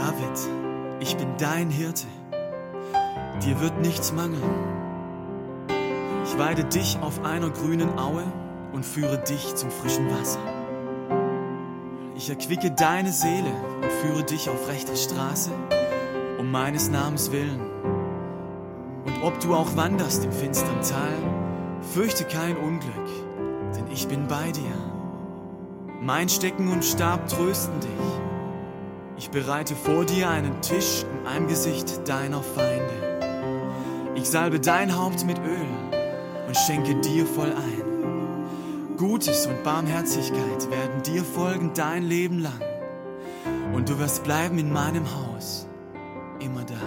David, ich bin dein Hirte. Dir wird nichts mangeln. Ich weide dich auf einer grünen Aue und führe dich zum frischen Wasser. Ich erquicke deine Seele und führe dich auf rechter Straße, um meines Namens willen. Und ob du auch wanderst im finstern Tal, fürchte kein Unglück, denn ich bin bei dir. Mein Stecken und Stab trösten dich. Ich bereite vor dir einen Tisch im Angesicht deiner Feinde. Ich salbe dein Haupt mit Öl und schenke dir voll ein. Gutes und Barmherzigkeit werden dir folgen dein Leben lang. Und du wirst bleiben in meinem Haus, immer da.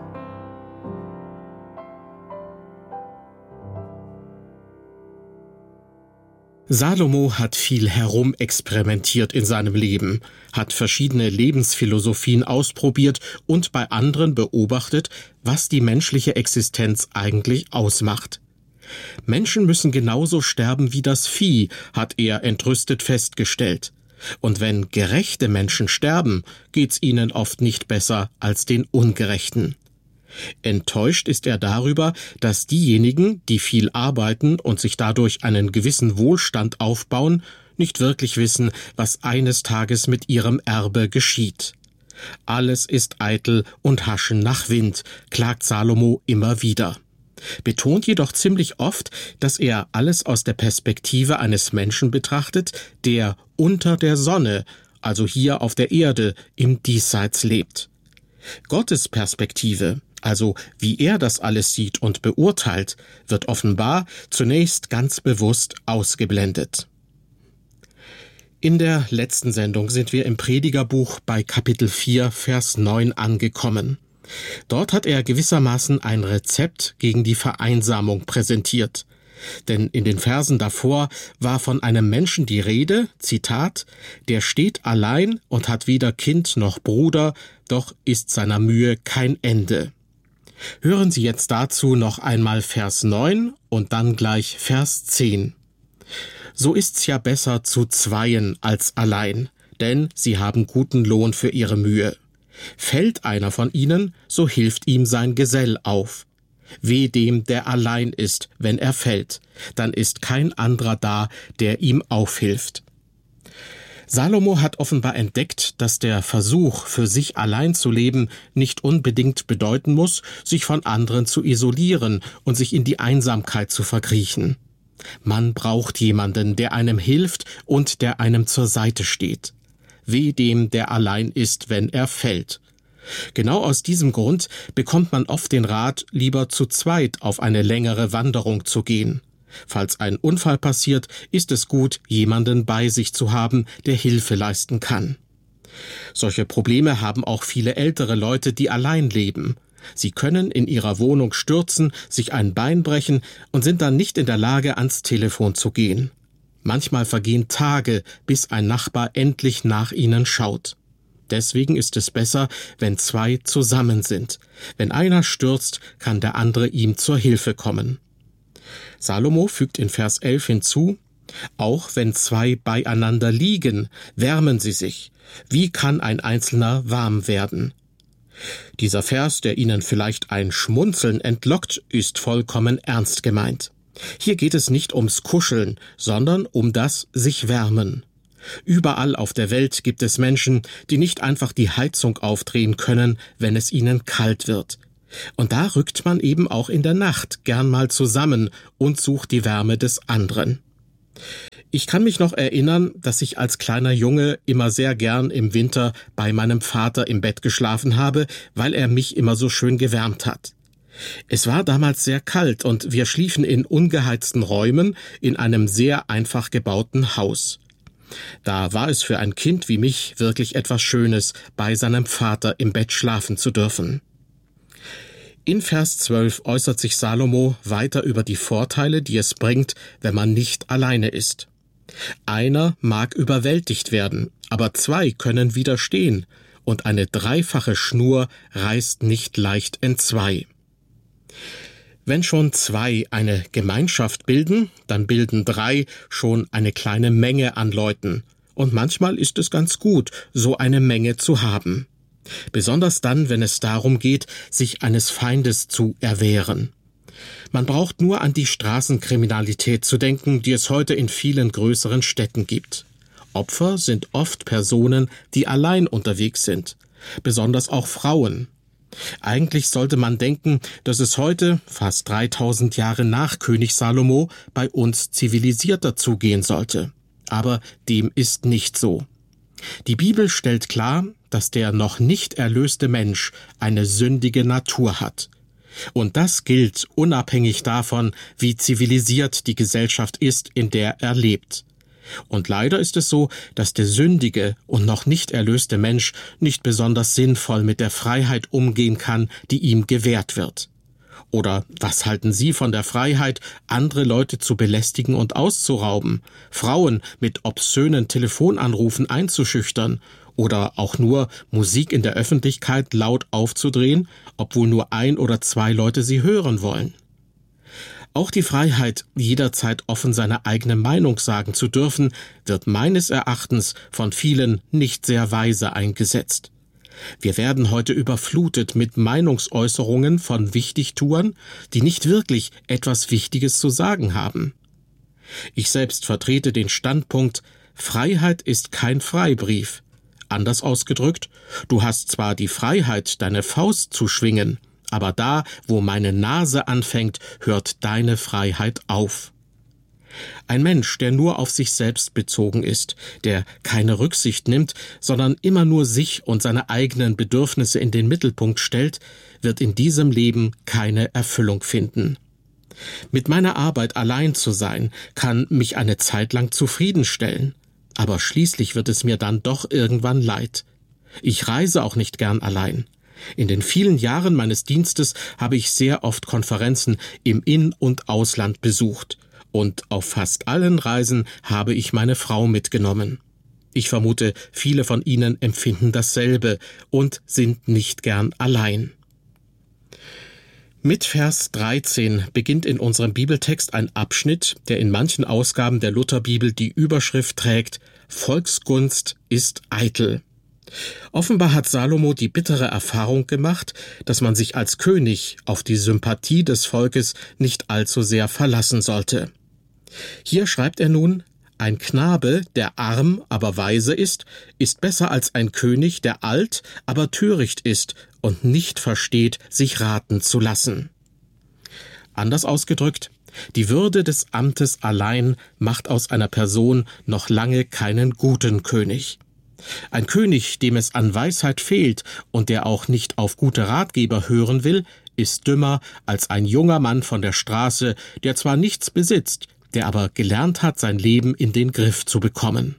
Salomo hat viel herumexperimentiert in seinem Leben, hat verschiedene Lebensphilosophien ausprobiert und bei anderen beobachtet, was die menschliche Existenz eigentlich ausmacht. Menschen müssen genauso sterben wie das Vieh, hat er entrüstet festgestellt. Und wenn gerechte Menschen sterben, geht's ihnen oft nicht besser als den Ungerechten. Enttäuscht ist er darüber, dass diejenigen, die viel arbeiten und sich dadurch einen gewissen Wohlstand aufbauen, nicht wirklich wissen, was eines Tages mit ihrem Erbe geschieht. Alles ist eitel und Haschen nach Wind, klagt Salomo immer wieder. Betont jedoch ziemlich oft, dass er alles aus der Perspektive eines Menschen betrachtet, der unter der Sonne, also hier auf der Erde, im Diesseits lebt. Gottes Perspektive, also wie er das alles sieht und beurteilt, wird offenbar zunächst ganz bewusst ausgeblendet. In der letzten Sendung sind wir im Predigerbuch bei Kapitel 4, Vers 9 angekommen. Dort hat er gewissermaßen ein Rezept gegen die Vereinsamung präsentiert. Denn in den Versen davor war von einem Menschen die Rede, Zitat, der steht allein und hat weder Kind noch Bruder, doch ist seiner Mühe kein Ende. Hören Sie jetzt dazu noch einmal Vers 9 und dann gleich Vers 10. So ist's ja besser zu zweien als allein, denn sie haben guten Lohn für ihre Mühe. Fällt einer von ihnen, so hilft ihm sein Gesell auf. Weh dem, der allein ist, wenn er fällt, dann ist kein anderer da, der ihm aufhilft. Salomo hat offenbar entdeckt, dass der Versuch, für sich allein zu leben, nicht unbedingt bedeuten muss, sich von anderen zu isolieren und sich in die Einsamkeit zu verkriechen. Man braucht jemanden, der einem hilft und der einem zur Seite steht. Weh dem, der allein ist, wenn er fällt. Genau aus diesem Grund bekommt man oft den Rat, lieber zu zweit auf eine längere Wanderung zu gehen. Falls ein Unfall passiert, ist es gut, jemanden bei sich zu haben, der Hilfe leisten kann. Solche Probleme haben auch viele ältere Leute, die allein leben. Sie können in ihrer Wohnung stürzen, sich ein Bein brechen und sind dann nicht in der Lage, ans Telefon zu gehen. Manchmal vergehen Tage, bis ein Nachbar endlich nach ihnen schaut. Deswegen ist es besser, wenn zwei zusammen sind. Wenn einer stürzt, kann der andere ihm zur Hilfe kommen. Salomo fügt in Vers 11 hinzu, auch wenn zwei beieinander liegen, wärmen sie sich. Wie kann ein Einzelner warm werden? Dieser Vers, der Ihnen vielleicht ein Schmunzeln entlockt, ist vollkommen ernst gemeint. Hier geht es nicht ums Kuscheln, sondern um das sich wärmen. Überall auf der Welt gibt es Menschen, die nicht einfach die Heizung aufdrehen können, wenn es ihnen kalt wird. Und da rückt man eben auch in der Nacht gern mal zusammen und sucht die Wärme des anderen. Ich kann mich noch erinnern, dass ich als kleiner Junge immer sehr gern im Winter bei meinem Vater im Bett geschlafen habe, weil er mich immer so schön gewärmt hat. Es war damals sehr kalt und wir schliefen in ungeheizten Räumen in einem sehr einfach gebauten Haus. Da war es für ein Kind wie mich wirklich etwas Schönes, bei seinem Vater im Bett schlafen zu dürfen. In Vers 12 äußert sich Salomo weiter über die Vorteile, die es bringt, wenn man nicht alleine ist. Einer mag überwältigt werden, aber zwei können widerstehen, und eine dreifache Schnur reißt nicht leicht entzwei. Wenn schon zwei eine Gemeinschaft bilden, dann bilden drei schon eine kleine Menge an Leuten. Und manchmal ist es ganz gut, so eine Menge zu haben. Besonders dann, wenn es darum geht, sich eines Feindes zu erwehren. Man braucht nur an die Straßenkriminalität zu denken, die es heute in vielen größeren Städten gibt. Opfer sind oft Personen, die allein unterwegs sind, besonders auch Frauen. Eigentlich sollte man denken, dass es heute, fast 3000 Jahre nach König Salomo, bei uns zivilisierter zugehen sollte. Aber dem ist nicht so. Die Bibel stellt klar, dass der noch nicht erlöste Mensch eine sündige Natur hat. Und das gilt unabhängig davon, wie zivilisiert die Gesellschaft ist, in der er lebt. Und leider ist es so, dass der sündige und noch nicht erlöste Mensch nicht besonders sinnvoll mit der Freiheit umgehen kann, die ihm gewährt wird. Oder was halten Sie von der Freiheit, andere Leute zu belästigen und auszurauben, Frauen mit obszönen Telefonanrufen einzuschüchtern oder auch nur Musik in der Öffentlichkeit laut aufzudrehen, obwohl nur 1 oder 2 Leute sie hören wollen? Auch die Freiheit, jederzeit offen seine eigene Meinung sagen zu dürfen, wird meines Erachtens von vielen nicht sehr weise eingesetzt. Wir werden heute überflutet mit Meinungsäußerungen von Wichtigtuern, die nicht wirklich etwas Wichtiges zu sagen haben. Ich selbst vertrete den Standpunkt, Freiheit ist kein Freibrief. Anders ausgedrückt, du hast zwar die Freiheit, deine Faust zu schwingen, aber da, wo meine Nase anfängt, hört deine Freiheit auf. Ein Mensch, der nur auf sich selbst bezogen ist, der keine Rücksicht nimmt, sondern immer nur sich und seine eigenen Bedürfnisse in den Mittelpunkt stellt, wird in diesem Leben keine Erfüllung finden. Mit meiner Arbeit allein zu sein, kann mich eine Zeit lang zufriedenstellen, aber schließlich wird es mir dann doch irgendwann leid. Ich reise auch nicht gern allein. In den vielen Jahren meines Dienstes habe ich sehr oft Konferenzen im In- und Ausland besucht. Und auf fast allen Reisen habe ich meine Frau mitgenommen. Ich vermute, viele von Ihnen empfinden dasselbe und sind nicht gern allein. Mit Vers 13 beginnt in unserem Bibeltext ein Abschnitt, der in manchen Ausgaben der Lutherbibel die Überschrift trägt: Volksgunst ist eitel. Offenbar hat Salomo die bittere Erfahrung gemacht, dass man sich als König auf die Sympathie des Volkes nicht allzu sehr verlassen sollte. Hier schreibt er nun: Ein Knabe, der arm, aber weise ist besser als ein König, der alt, aber töricht ist und nicht versteht, sich raten zu lassen. Anders ausgedrückt, die Würde des Amtes allein macht aus einer Person noch lange keinen guten König. Ein König, dem es an Weisheit fehlt und der auch nicht auf gute Ratgeber hören will, ist dümmer als ein junger Mann von der Straße, der zwar nichts besitzt, der aber gelernt hat, sein Leben in den Griff zu bekommen.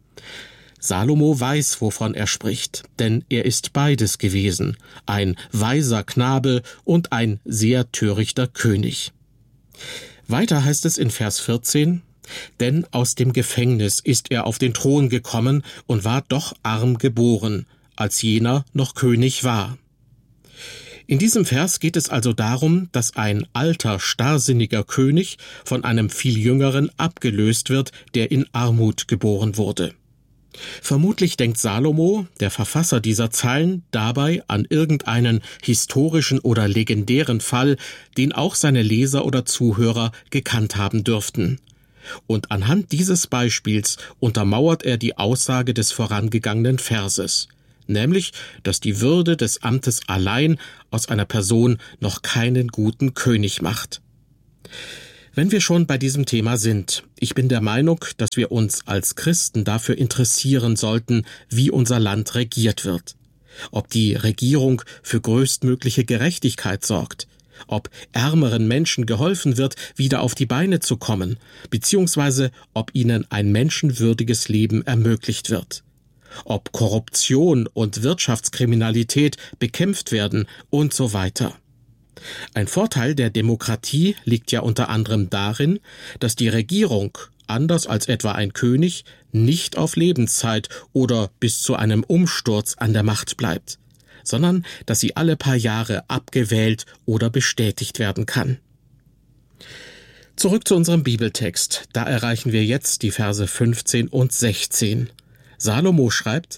Salomo weiß, wovon er spricht, denn er ist beides gewesen, ein weiser Knabe und ein sehr törichter König. Weiter heißt es in Vers 14: Denn aus dem Gefängnis ist er auf den Thron gekommen und war doch arm geboren, als jener noch König war. In diesem Vers geht es also darum, dass ein alter, starrsinniger König von einem viel jüngeren abgelöst wird, der in Armut geboren wurde. Vermutlich denkt Salomo, der Verfasser dieser Zeilen, dabei an irgendeinen historischen oder legendären Fall, den auch seine Leser oder Zuhörer gekannt haben dürften. Und anhand dieses Beispiels untermauert er die Aussage des vorangegangenen Verses, nämlich, dass die Würde des Amtes allein aus einer Person noch keinen guten König macht. Wenn wir schon bei diesem Thema sind, ich bin der Meinung, dass wir uns als Christen dafür interessieren sollten, wie unser Land regiert wird. Ob die Regierung für größtmögliche Gerechtigkeit sorgt, ob ärmeren Menschen geholfen wird, wieder auf die Beine zu kommen, beziehungsweise ob ihnen ein menschenwürdiges Leben ermöglicht wird, ob Korruption und Wirtschaftskriminalität bekämpft werden und so weiter. Ein Vorteil der Demokratie liegt ja unter anderem darin, dass die Regierung, anders als etwa ein König, nicht auf Lebenszeit oder bis zu einem Umsturz an der Macht bleibt, sondern dass sie alle paar Jahre abgewählt oder bestätigt werden kann. Zurück zu unserem Bibeltext. Da erreichen wir jetzt die Verse 15 und 16. Salomo schreibt: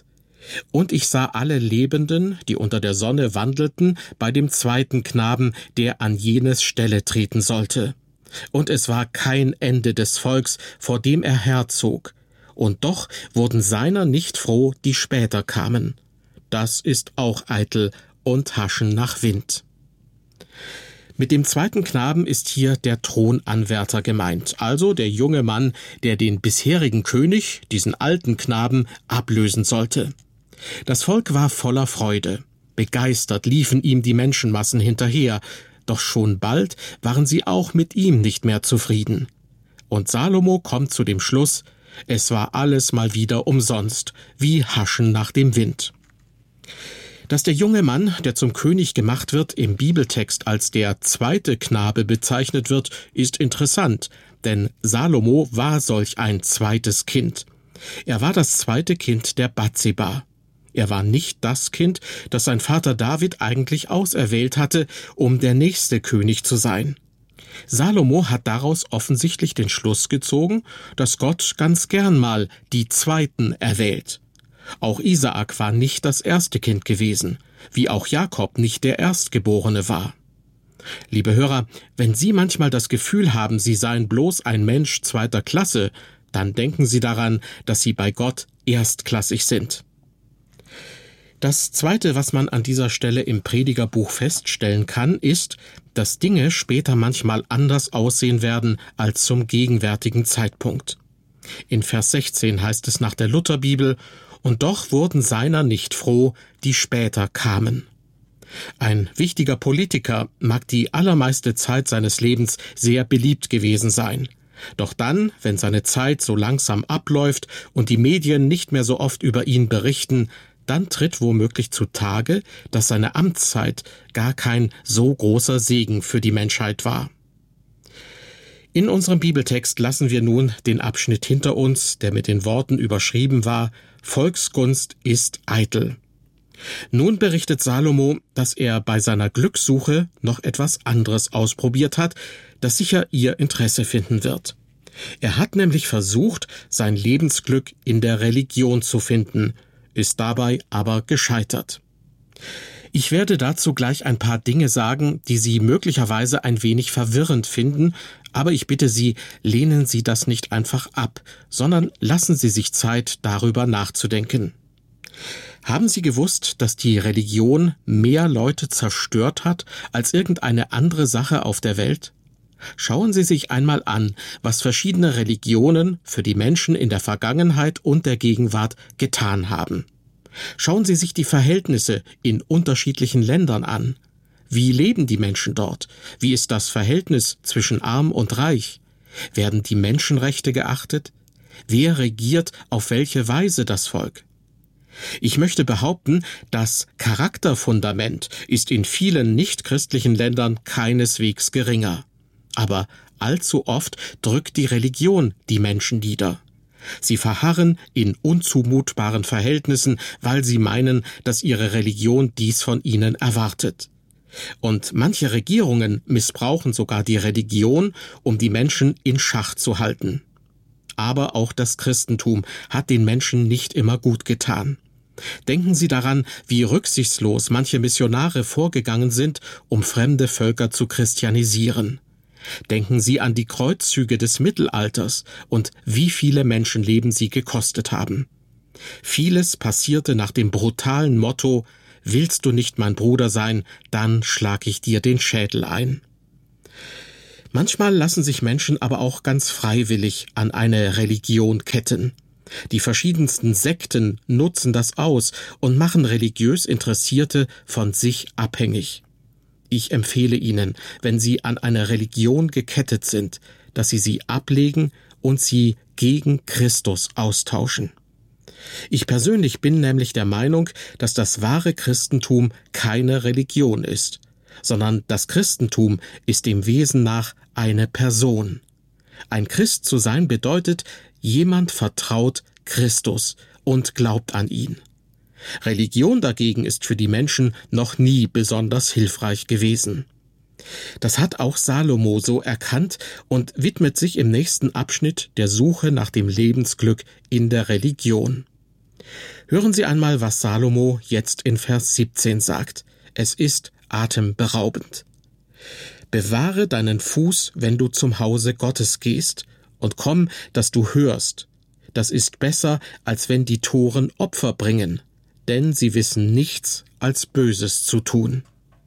Und ich sah alle Lebenden, die unter der Sonne wandelten, bei dem zweiten Knaben, der an jenes Stelle treten sollte. Und es war kein Ende des Volks, vor dem er herzog. Und doch wurden seiner nicht froh, die später kamen. Das ist auch eitel und haschen nach Wind. Mit dem zweiten Knaben ist hier der Thronanwärter gemeint, also der junge Mann, der den bisherigen König, diesen alten Knaben, ablösen sollte. Das Volk war voller Freude. Begeistert liefen ihm die Menschenmassen hinterher, doch schon bald waren sie auch mit ihm nicht mehr zufrieden. Und Salomo kommt zu dem Schluss, es war alles mal wieder umsonst, wie Haschen nach dem Wind. Dass der junge Mann, der zum König gemacht wird, im Bibeltext als der zweite Knabe bezeichnet wird, ist interessant, denn Salomo war solch ein zweites Kind. Er war das zweite Kind der Bathseba. Er war nicht das Kind, das sein Vater David eigentlich auserwählt hatte, um der nächste König zu sein. Salomo hat daraus offensichtlich den Schluss gezogen, dass Gott ganz gern mal die Zweiten erwählt. Auch Isaak war nicht das erste Kind gewesen, wie auch Jakob nicht der Erstgeborene war. Liebe Hörer, wenn Sie manchmal das Gefühl haben, Sie seien bloß ein Mensch zweiter Klasse, dann denken Sie daran, dass Sie bei Gott erstklassig sind. Das Zweite, was man an dieser Stelle im Predigerbuch feststellen kann, ist, dass Dinge später manchmal anders aussehen werden als zum gegenwärtigen Zeitpunkt. In Vers 16 heißt es nach der Lutherbibel, und doch wurden seiner nicht froh, die später kamen. Ein wichtiger Politiker mag die allermeiste Zeit seines Lebens sehr beliebt gewesen sein. Doch dann, wenn seine Zeit so langsam abläuft und die Medien nicht mehr so oft über ihn berichten, dann tritt womöglich zutage, dass seine Amtszeit gar kein so großer Segen für die Menschheit war. In unserem Bibeltext lassen wir nun den Abschnitt hinter uns, der mit den Worten überschrieben war, Volksgunst ist eitel. Nun berichtet Salomo, dass er bei seiner Glückssuche noch etwas anderes ausprobiert hat, das sicher ihr Interesse finden wird. Er hat nämlich versucht, sein Lebensglück in der Religion zu finden, ist dabei aber gescheitert. Ich werde dazu gleich ein paar Dinge sagen, die Sie möglicherweise ein wenig verwirrend finden, aber ich bitte Sie, lehnen Sie das nicht einfach ab, sondern lassen Sie sich Zeit, darüber nachzudenken. Haben Sie gewusst, dass die Religion mehr Leute zerstört hat als irgendeine andere Sache auf der Welt? Schauen Sie sich einmal an, was verschiedene Religionen für die Menschen in der Vergangenheit und der Gegenwart getan haben. Schauen Sie sich die Verhältnisse in unterschiedlichen Ländern an. Wie leben die Menschen dort? Wie ist das Verhältnis zwischen Arm und Reich? Werden die Menschenrechte geachtet? Wer regiert auf welche Weise das Volk? Ich möchte behaupten, das Charakterfundament ist in vielen nichtchristlichen Ländern keineswegs geringer. Aber allzu oft drückt die Religion die Menschen nieder. Sie verharren in unzumutbaren Verhältnissen, weil sie meinen, dass ihre Religion dies von ihnen erwartet. Und manche Regierungen missbrauchen sogar die Religion, um die Menschen in Schach zu halten. Aber auch das Christentum hat den Menschen nicht immer gut getan. Denken Sie daran, wie rücksichtslos manche Missionare vorgegangen sind, um fremde Völker zu christianisieren. Denken Sie an die Kreuzzüge des Mittelalters und wie viele Menschenleben sie gekostet haben. Vieles passierte nach dem brutalen Motto, willst du nicht mein Bruder sein, dann schlag ich dir den Schädel ein. Manchmal lassen sich Menschen aber auch ganz freiwillig an eine Religion ketten. Die verschiedensten Sekten nutzen das aus und machen religiös Interessierte von sich abhängig. Ich empfehle Ihnen, wenn Sie an eine Religion gekettet sind, dass Sie sie ablegen und sie gegen Christus austauschen. Ich persönlich bin nämlich der Meinung, dass das wahre Christentum keine Religion ist, sondern das Christentum ist dem Wesen nach eine Person. Ein Christ zu sein bedeutet, jemand vertraut Christus und glaubt an ihn. Religion dagegen ist für die Menschen noch nie besonders hilfreich gewesen. Das hat auch Salomo so erkannt und widmet sich im nächsten Abschnitt der Suche nach dem Lebensglück in der Religion. Hören Sie einmal, was Salomo jetzt in Vers 17 sagt. Es ist atemberaubend. Bewahre deinen Fuß, wenn du zum Hause Gottes gehst, und komm, dass du hörst. Das ist besser, als wenn die Toren Opfer bringen, denn sie wissen nichts als Böses zu tun.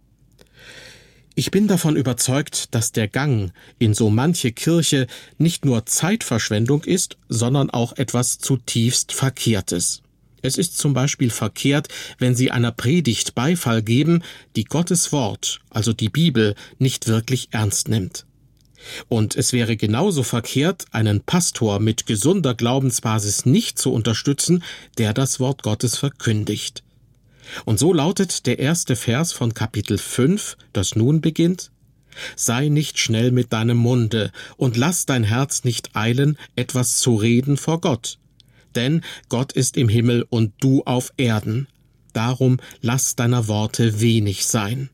Ich bin davon überzeugt, dass der Gang in so manche Kirche nicht nur Zeitverschwendung ist, sondern auch etwas zutiefst Verkehrtes. Es ist zum Beispiel verkehrt, wenn Sie einer Predigt Beifall geben, die Gottes Wort, also die Bibel, nicht wirklich ernst nimmt. Und es wäre genauso verkehrt, einen Pastor mit gesunder Glaubensbasis nicht zu unterstützen, der das Wort Gottes verkündigt. Und so lautet der erste Vers von Kapitel 5, das nun beginnt: Sei nicht schnell mit deinem Munde und lass dein Herz nicht eilen, etwas zu reden vor Gott. Denn Gott ist im Himmel und du auf Erden. Darum lass deiner Worte wenig sein.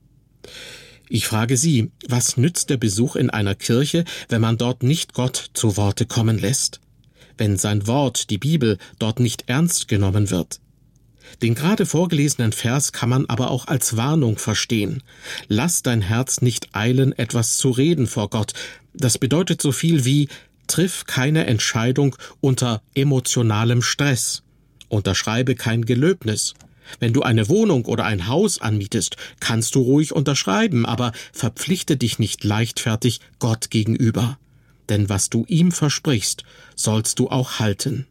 Ich frage Sie, was nützt der Besuch in einer Kirche, wenn man dort nicht Gott zu Worte kommen lässt? Wenn sein Wort, die Bibel, dort nicht ernst genommen wird? Den gerade vorgelesenen Vers kann man aber auch als Warnung verstehen. Lass dein Herz nicht eilen, etwas zu reden vor Gott. Das bedeutet so viel wie: Triff keine Entscheidung unter emotionalem Stress. Unterschreibe kein Gelöbnis. Wenn du eine Wohnung oder ein Haus anmietest, kannst du ruhig unterschreiben, aber verpflichte dich nicht leichtfertig Gott gegenüber. Denn was du ihm versprichst, sollst du auch halten.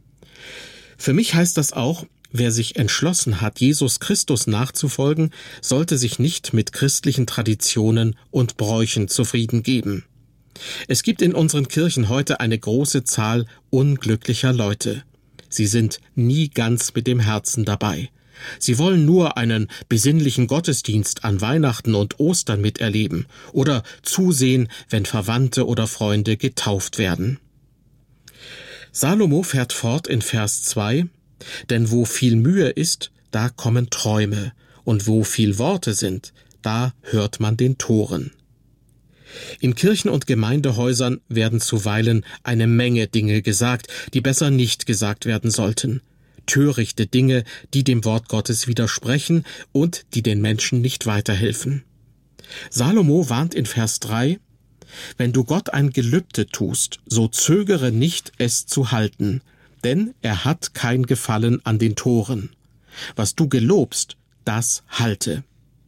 Für mich heißt das auch, wer sich entschlossen hat, Jesus Christus nachzufolgen, sollte sich nicht mit christlichen Traditionen und Bräuchen zufrieden geben. Es gibt in unseren Kirchen heute eine große Zahl unglücklicher Leute. Sie sind nie ganz mit dem Herzen dabei. Sie wollen nur einen besinnlichen Gottesdienst an Weihnachten und Ostern miterleben oder zusehen, wenn Verwandte oder Freunde getauft werden. Salomo fährt fort in Vers 2: Denn wo viel Mühe ist, da kommen Träume, und wo viel Worte sind, da hört man den Toren. In Kirchen und Gemeindehäusern werden zuweilen eine Menge Dinge gesagt, die besser nicht gesagt werden sollten. Törichte Dinge, die dem Wort Gottes widersprechen und die den Menschen nicht weiterhelfen. Salomo warnt in Vers 3: Wenn du Gott ein Gelübde tust, so zögere nicht, es zu halten, denn er hat kein Gefallen an den Toren. Was du gelobst, das halte.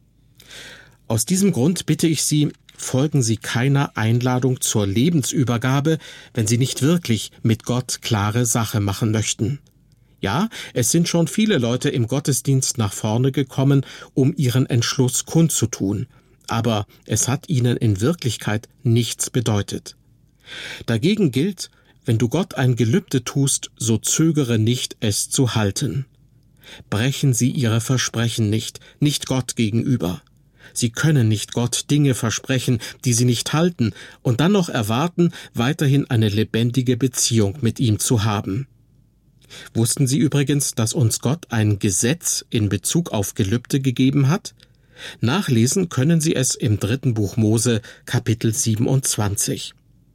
Aus diesem Grund bitte ich Sie, folgen Sie keiner Einladung zur Lebensübergabe, wenn Sie nicht wirklich mit Gott klare Sache machen möchten. Ja, es sind schon viele Leute im Gottesdienst nach vorne gekommen, um ihren Entschluss kundzutun, aber es hat ihnen in Wirklichkeit nichts bedeutet. Dagegen gilt: Wenn du Gott ein Gelübde tust, so zögere nicht, es zu halten. Brechen Sie Ihre Versprechen nicht Gott gegenüber. Sie können nicht Gott Dinge versprechen, die Sie nicht halten, und dann noch erwarten, weiterhin eine lebendige Beziehung mit ihm zu haben. Wussten Sie übrigens, dass uns Gott ein Gesetz in Bezug auf Gelübde gegeben hat? Nachlesen können Sie es im 3. Buch Mose, Kapitel 27.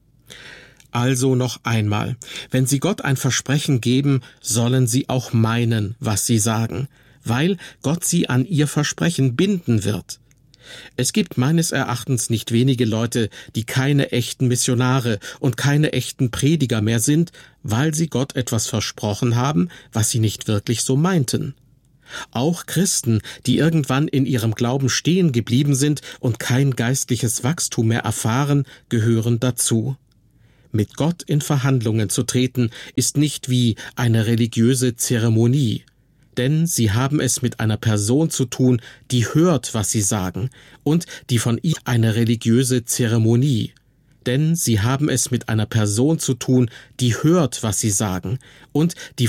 Also noch einmal: Wenn Sie Gott ein Versprechen geben, sollen Sie auch meinen, was Sie sagen, weil Gott Sie an Ihr Versprechen binden wird. Es gibt meines Erachtens nicht wenige Leute, die keine echten Missionare und keine echten Prediger mehr sind, weil sie Gott etwas versprochen haben, was sie nicht wirklich so meinten. Auch Christen, die irgendwann in ihrem Glauben stehen geblieben sind und kein geistliches Wachstum mehr erfahren, gehören dazu. Mit Gott in Verhandlungen zu treten, ist nicht wie eine religiöse Zeremonie. Denn sie haben es mit einer Person zu tun, die hört, was sie sagen, und die von ihr eine religiöse Zeremonie. Denn sie haben es mit einer Person zu tun, die hört, was sie sagen, und die